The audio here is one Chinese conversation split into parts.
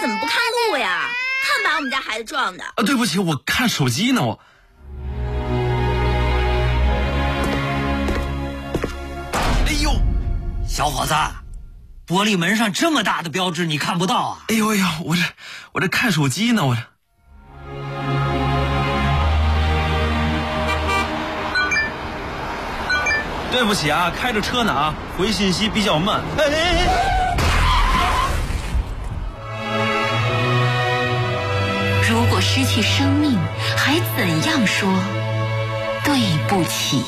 怎么不看路呀？看把我们家孩子撞的。 对不起，我看手机呢。哎呦， 小伙子，玻璃门上这么大的标志你看不到啊？ 哎呦呀，我这看手机呢，我这。对不起啊，开着车呢啊，回信息比较慢。 如果失去生命，还怎样说对不起？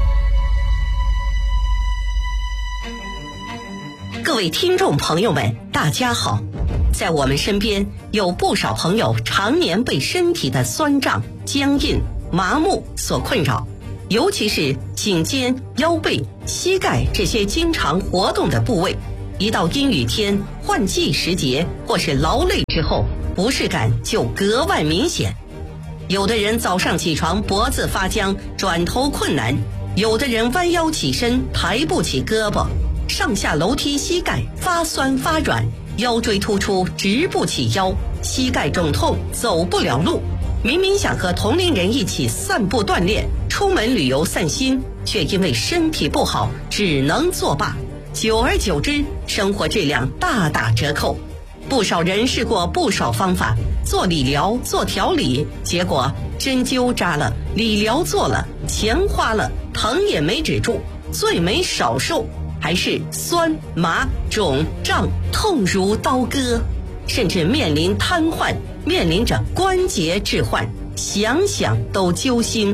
各位听众朋友们，大家好。在我们身边有不少朋友常年被身体的酸胀、僵硬、麻木所困扰，尤其是颈肩、腰背、膝盖这些经常活动的部位，一到阴雨天、换季时节或是劳累之后，不适感就格外明显。有的人早上起床脖子发僵，转头困难；有的人弯腰起身抬不起胳膊，上下楼梯膝盖发酸发软，腰椎突出直不起腰，膝盖肿痛走不了路。明明想和同龄人一起散步锻炼，出门旅游散心，却因为身体不好只能作罢。久而久之，生活质量大打折扣。不少人试过不少方法，做理疗、做调理，结果针灸扎了，理疗做了，钱花了，疼也没止住，最没少受，还是酸麻肿胀痛如刀割，甚至面临瘫痪，面临着关节置换，想想都揪心。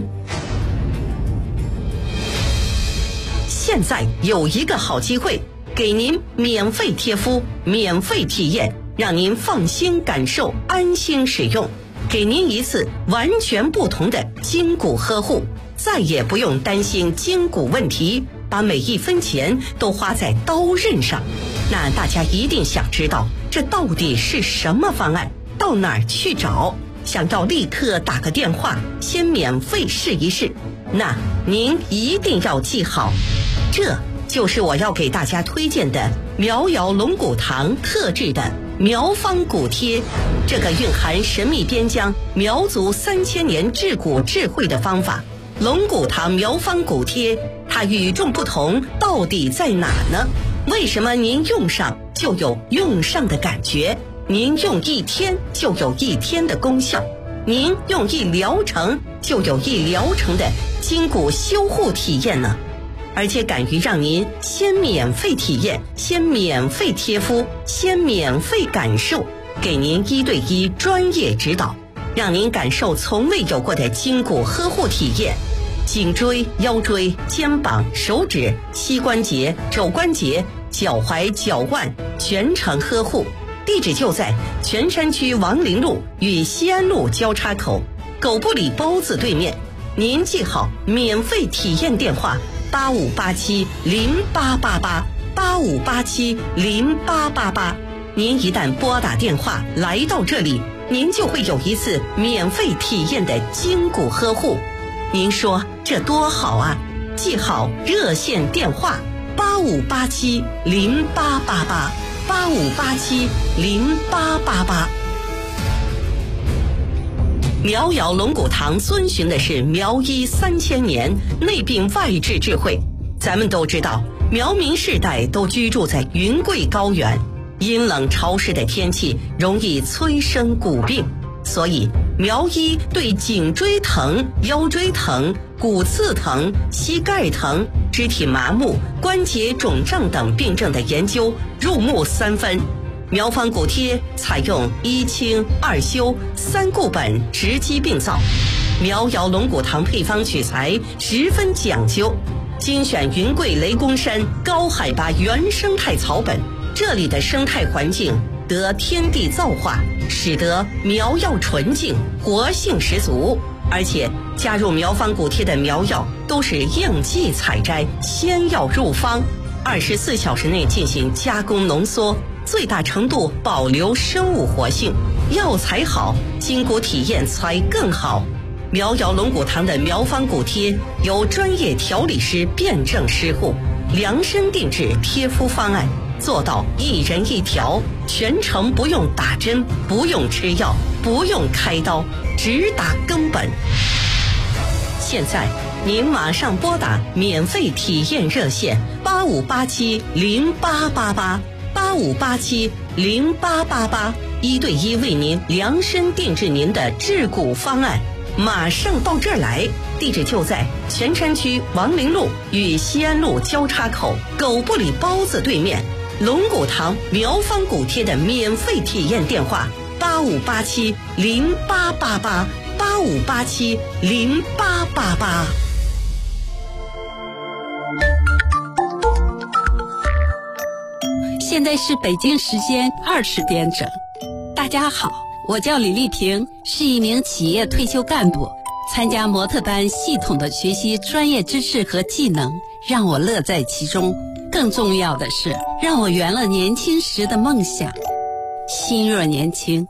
现在有一个好机会，给您免费贴敷，免费体验，让您放心感受，安心使用，给您一次完全不同的筋骨呵护，再也不用担心筋骨问题，把每一分钱都花在刀刃上。那大家一定想知道，这到底是什么方案？到哪儿去找？想要立刻打个电话，先免费试一试。那您一定要记好，这就是我要给大家推荐的苗瑶龙骨堂特制的苗方骨贴，这个蕴含神秘边疆苗族3000年治骨智慧的方法。龙骨堂苗方骨贴，它与众不同到底在哪呢？为什么您用上就有用上的感觉？您用1天就有1天的功效，您用1疗程就有1疗程的筋骨修护体验呢？而且敢于让您先免费体验，先免费贴敷，先免费感受，给您1对1专业指导，让您感受从未有过的筋骨呵护体验。颈椎、腰椎、肩膀、手指、膝关节、肘关节、脚踝、脚腕全程呵护。地址就在泉山区王陵路与西安路交叉口，狗不理包子对面。您记好免费体验电话85870888，85870888。您一旦拨打电话来到这里，您就会有一次免费体验的筋骨呵护。您说这多好啊！记好热线电话85870888，85870888。苗瑶龙骨堂遵循的是苗医3000年内病外治智慧。咱们都知道，苗民世代都居住在云贵高原，阴冷潮湿的天气容易催生骨病，所以苗医对颈椎疼、腰椎疼、骨刺疼、膝盖疼、肢体麻木、关节肿胀等病症的研究入木3分。苗方骨贴采用1清2修3固本直击病灶，苗瑶龙骨堂配方取材十分讲究，精选云贵雷公山高海拔原生态草本，这里的生态环境得天地造化，使得苗药纯净，活性十足。而且加入苗方骨贴的苗药都是应季采摘，先要入方，24小时内进行加工浓缩，最大程度保留生物活性。药材好，筋骨体验才更好。苗瑶龙骨堂的苗方骨贴由专业调理师辩证施护，量身定制贴敷方案， 做到一人一条，全程不用打针，不用吃药，不用开刀，直达根本。现在您马上拨打免费体验热线8587088885870888，一对一为您量身定制您的治骨方案，马上到这儿来。地址就在泉山区王陵路与西安路交叉口狗不理包子对面，龙骨堂苗方骨贴的免费体验电话8587088885870888。 现在是北京时间20点整。大家好，我叫李丽萍，是一名企业退休干部。参加模特班，系统的学习专业知识和技能，让我乐在其中。更重要的是，让我圆了年轻时的梦想。心若年轻，